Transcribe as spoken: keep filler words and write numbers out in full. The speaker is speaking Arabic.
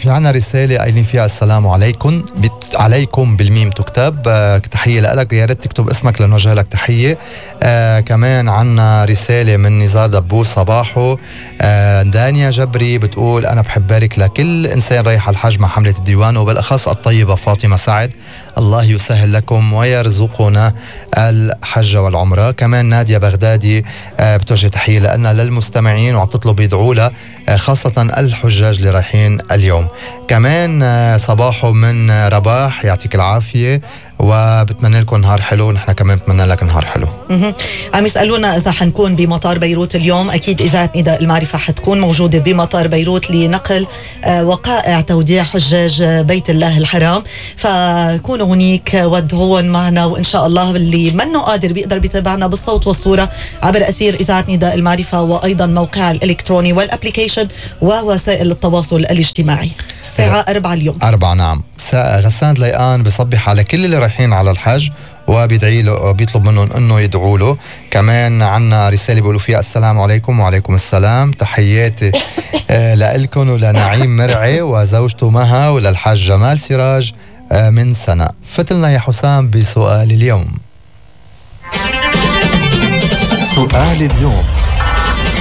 في عنا رسالة قايلين فيها السلام عليكم بت... عليكم بالميم تكتب. آه تحية لك، يا ريت تكتب اسمك لنوجه لك تحية. آه كمان عنا رسالة من نزار دبوس صباحو. آه دانيا جبري بتقول أنا بحب بارك لكل إنسان رايح الحج مع حملة الديوان، وبالأخص الطيبة فاطمة سعد، الله يسهل لكم ويرزقنا الحج والعمرة. كمان نادية بغدادي آه بتوجه تحية لنا للمستمعين وعم تطلب يدعوا لها آه خاصة الحجاج اللي رايحين اليوم. كمان آه صباحو من آه رباح، يعطيك العافية وبتمنى لكم نهار حلو، نحن كمان بتمنى لك نهار حلو. عم يسألونا إذا حنكون بمطار بيروت اليوم. أكيد إذاعة نداء المعرفة حتكون موجودة بمطار بيروت لنقل آه وقائع توديع حجاج بيت الله الحرام، فكونوا هنيك وادعون معنا، وإن شاء الله اللي منه قادر بيقدر بيتابعنا بالصوت والصورة عبر أثير إذاعة نداء المعرفة، وأيضا موقع الإلكتروني والأبليكيشن ووسائل التواصل الاجتماعي. الساعة أربعة اليوم. أربعة نعم. غسان دليقان بصبح على كل اللي رايحين على الحج وبيدعي له وبيطلب منهم انه يدعوا له. كمان عنا رساله بيقولوا فيها السلام عليكم. وعليكم السلام، تحياتي آه لكم ولنعيم مرعي وزوجته مها وللحاج جمال سراج آه من سنة. فتلنا يا حسام بسؤال اليوم. سؤال اليوم